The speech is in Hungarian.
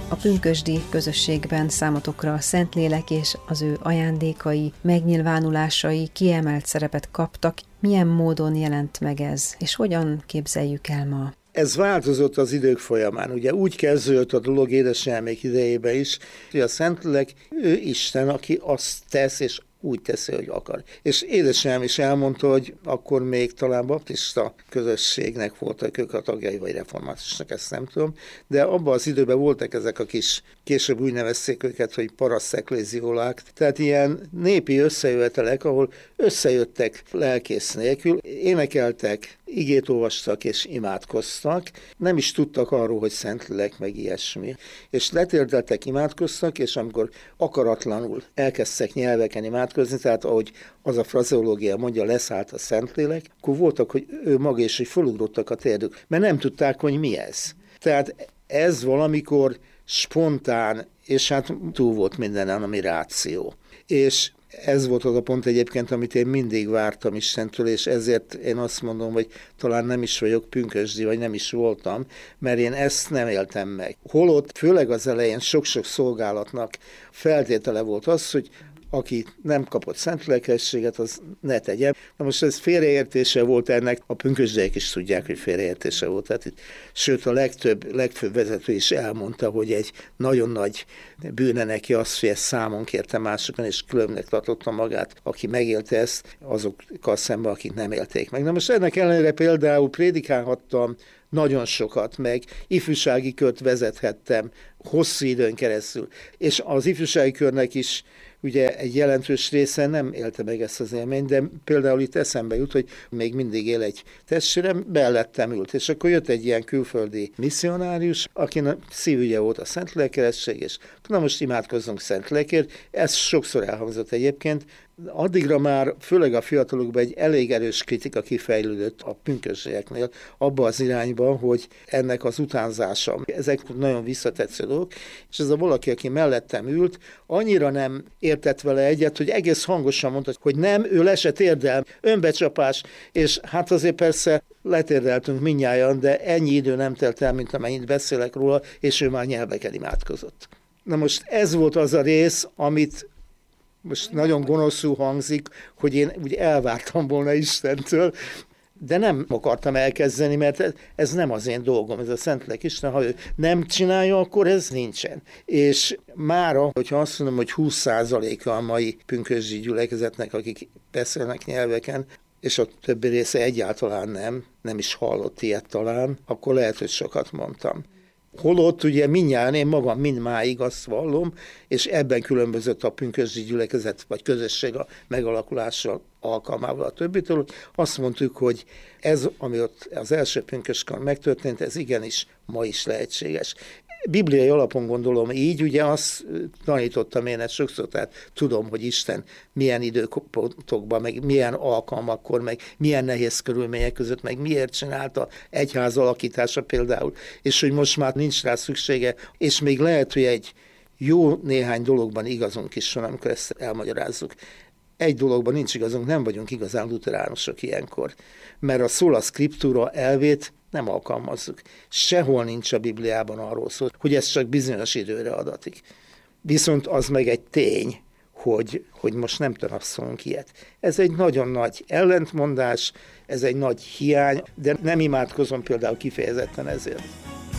A pünkösdi közösségben számotokra a Szentlélek és az ő ajándékai, megnyilvánulásai kiemelt szerepet kaptak. Milyen módon jelent meg ez, és hogyan képzeljük el ma? Ez változott az idők folyamán. Ugye úgy kezdődött a dolog édesanyámék idejében is, hogy a Szentlélek, ő Isten, aki azt tesz, és úgy teszi, hogy akar. És édesanyám is elmondta, hogy akkor még talán baptista közösségnek voltak ők a tagjai, vagy reformátusnak, ezt nem tudom, de abban az időben voltak ezek a kis, később úgy nevezték őket, hogy paraszekléziólák, tehát ilyen népi összejövetelek, ahol összejöttek lelkész nélkül, énekeltek, igét olvastak és imádkoztak, nem is tudtak arról, hogy Szentlélek meg ilyesmi. És letérdeltek, imádkoztak, és amikor akaratlanul elkezdtek nyelveken imádkozni, tehát ahogy az a frazeológia mondja, leszállt a Szentlélek, akkor voltak, hogy ő maga is, hogy fölugrottak a térdük, mert nem tudták, hogy mi ez. Tehát ez valamikor spontán, és hát túl volt mindenen, ami ráció. És ez volt az a pont egyébként, amit én mindig vártam Istentől, és ezért én azt mondom, hogy talán nem is vagyok pünkösdi, vagy nem is voltam, mert én ezt nem éltem meg. Holott, főleg az elején sok-sok szolgálatnak feltétele volt az, hogy aki nem kapott szentlélekességet, az ne tegye. Na most ez félreértése volt ennek, a pünkösdiek is tudják, hogy félreértése volt. Tehát sőt, a legfőbb vezető is elmondta, hogy egy nagyon nagy bűne neki az, hogy ezt számon kérte másokon, és különbnek tartotta magát, aki megélte ezt, azokkal szemben, akik nem élték meg. Na most ennek ellenére például prédikálhattam nagyon sokat, meg ifjúsági kört vezethettem hosszú időn keresztül, és az ifjúsági körnek is ugye egy jelentős része nem élte meg ezt az élményt, de például itt eszembe jut, hogy még mindig él egy testvérem, mellettem ült, és akkor jött egy ilyen külföldi misszionárius, akinek szívügye volt a Szentlélekesség, és na most imádkozzunk Szentlélekért, ez sokszor elhangzott egyébként, addigra már, főleg a fiatalokban egy elég erős kritika kifejlődött a pünkösdieknél abba az irányba, hogy ennek az utánzása, ezek nagyon visszatetsző dolgok, és ez a valaki, aki mellettem ült, annyira nem értett vele egyet, hogy egész hangosan mondta, hogy nem, ő le se térdel, önbecsapás, és hát azért persze letérdeltünk mindnyájan, de ennyi idő nem telt el, mint amennyit beszélek róla, és ő már nyelveken imádkozott. Na most ez volt az a rész, amit most nagyon gonoszul hangzik, hogy én úgy elvártam volna Istentől, de nem akartam elkezdeni, mert ez nem az én dolgom, ez a Szentlélek Isten, ha ő nem csinálja, akkor ez nincsen. És mára, hogyha azt mondom, hogy 20%-a a mai pünkösdi gyülekezetnek, akik beszélnek nyelveken, és a többi része egyáltalán nem is hallott ilyet talán, akkor lehet, hogy sokat mondtam. Holott ugye mindjárt én magam mindmáig azt vallom, és ebben különbözött a pünkösdi gyülekezet vagy közösség a megalakulása alkalmával a többitől. Azt mondtuk, hogy ez, ami ott az első pünköskor megtörtént, ez igenis ma is lehetséges. Bibliai alapon gondolom így, ugye azt tanítottam én ezt sokszor, tehát tudom, hogy Isten milyen időpontokban, meg milyen alkalmakkor, meg milyen nehéz körülmények között, meg miért csinálta egyház alakítása például, és hogy most már nincs rá szüksége, és még lehet, hogy egy jó néhány dologban igazunk is van, amikor ezt elmagyarázzuk. Egy dologban nincs igazunk, nem vagyunk igazán luteránusok ilyenkor, mert a sola scriptura elvét nem alkalmazzuk. Sehol nincs a Bibliában arról szó, hogy ez csak bizonyos időre adatik. Viszont az meg egy tény, hogy most nem tanaszolunk ilyet. Ez egy nagyon nagy ellentmondás, ez egy nagy hiány, de nem imádkozom például kifejezetten ezért.